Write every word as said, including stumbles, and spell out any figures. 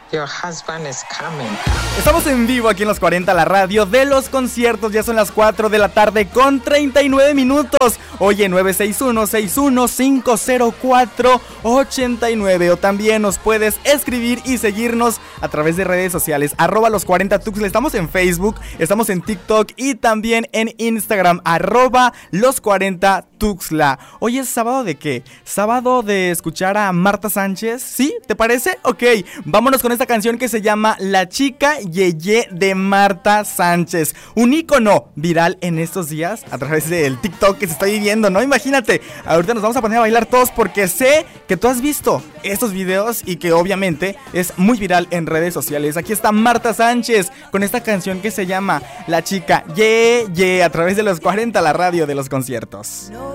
Your husband is coming. Estamos en vivo aquí en Los cuarenta, la radio de los conciertos. Ya son las cuatro de la tarde con treinta y nueve minutos. Oye, nueve seis uno, seis uno cinco cero cuatro, ocho nueve. O también nos puedes escribir y seguirnos a través de redes sociales. Arroba Los cuarenta Tuxtla. Estamos en Facebook, estamos en TikTok y también en Instagram. Arroba Los cuarenta Tuxtla. Hoy es sábado de qué? Sábado de escuchar a Marta Sánchez. ¿Sí? ¿Te parece? Ok, vámonos con esta canción que se llama La Chica Yeye de Marta Sánchez. Un ícono viral en estos días a través del TikTok que se está viviendo, ¿no? Imagínate, ahorita nos vamos a poner a bailar todos porque sé que tú has visto estos videos y que obviamente es muy viral en redes sociales. Aquí está Marta Sánchez con esta canción que se llama La Chica Yeye a través de Los cuarenta, la radio de los conciertos. No